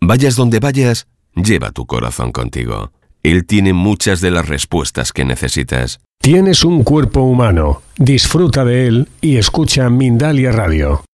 Vayas donde vayas, lleva tu corazón contigo. Él tiene muchas de las respuestas que necesitas. Tienes un cuerpo humano. Disfruta de él y escucha Mindalia Radio.